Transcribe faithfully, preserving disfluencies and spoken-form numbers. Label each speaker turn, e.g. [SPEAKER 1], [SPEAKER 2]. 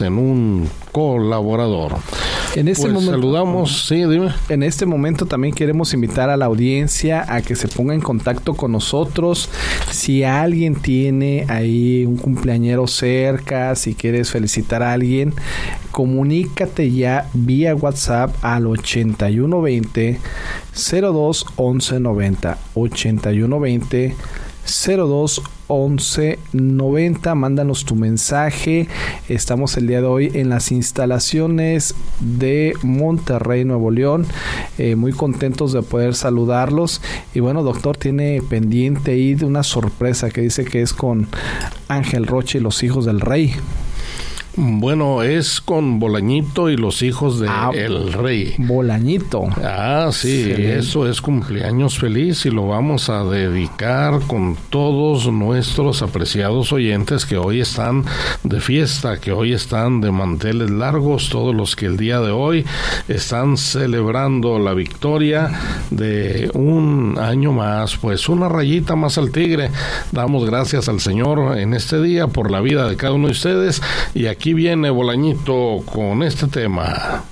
[SPEAKER 1] en un colaborador.
[SPEAKER 2] En este
[SPEAKER 1] pues
[SPEAKER 2] momento
[SPEAKER 1] saludamos, sí, dime.
[SPEAKER 2] En este momento también queremos invitar a la audiencia a que se ponga en contacto con nosotros. Si alguien tiene ahí un cumpleañero cerca, si quieres felicitar a alguien, comunícate ya vía WhatsApp al ochenta y uno veinte cero dos once noventa, ochenta y uno veinte cero dos once noventa. Mándanos tu mensaje. Estamos el día de hoy en las instalaciones de Monterrey, Nuevo León, eh, muy contentos de poder saludarlos. Y bueno, doctor, tiene pendiente ahí de una sorpresa que dice que es con Ángel Rocha y los Hijos del Rey.
[SPEAKER 1] Bueno, es con Bolañito y los Hijos de
[SPEAKER 2] ah,
[SPEAKER 1] el Rey.
[SPEAKER 2] Bolañito.
[SPEAKER 1] Ah, sí, sí, eso es cumpleaños feliz y lo vamos a dedicar con todos nuestros apreciados oyentes que hoy están de fiesta, que hoy están de manteles largos, todos los que el día de hoy están celebrando la victoria de un año más, pues una rayita más al tigre. Damos gracias al Señor en este día por la vida de cada uno de ustedes y aquí Aquí viene Bolañito con este tema.